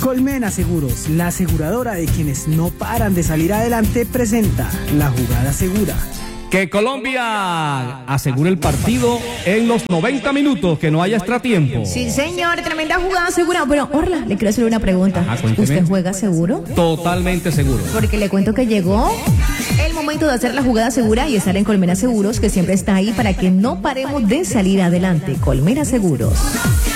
Colmena Seguros, la aseguradora de quienes no paran de salir adelante, presenta la jugada segura. Que Colombia asegure el partido en los 90 minutos, que no haya extratiempo. Sí, señor, tremenda jugada segura. Pero, Orla, le quiero hacer una pregunta. ¿Usted juega seguro? Totalmente seguro. Porque le cuento que llegó el momento de hacer la jugada segura y estar en Colmena Seguros, que siempre está ahí para que no paremos de salir adelante. Colmena Seguros.